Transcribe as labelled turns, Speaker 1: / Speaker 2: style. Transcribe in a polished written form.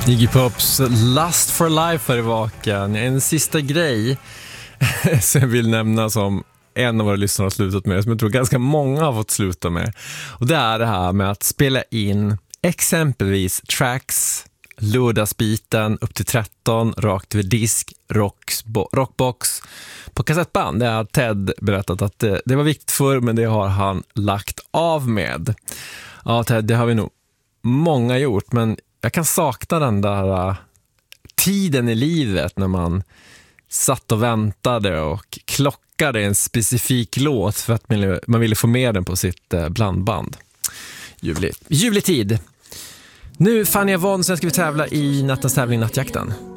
Speaker 1: Iggy Pops Lust for Life är tillbaka. En sista grej som jag vill nämna som en av våra lyssnare har slutat med, som jag tror ganska många har fått sluta med. Och det är det här med att spela in exempelvis tracks, lördagsbiten upp till 13, rakt vid disk, rockbox på kassettband. Det har Ted berättat att det var viktigt för, men det har han lagt av med. Ja, Ted, det har vi nog många gjort, men jag kan sakna den där tiden i livet när man satt och väntade och klockade en specifik låt för att man ville få med den på sitt blandband. Ljuvlig tid. Nu Fania Von, sen ska vi tävla i nattens tävling Nattjakten.